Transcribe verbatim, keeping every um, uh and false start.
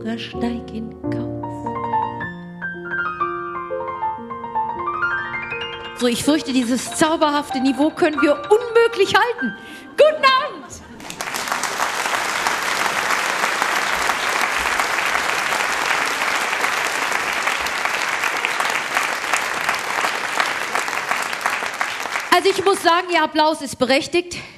Bürgersteig in Kauf. So, ich fürchte, dieses zauberhafte Niveau können wir unmöglich halten. Guten Abend! Also ich muss sagen, Ihr Applaus ist berechtigt.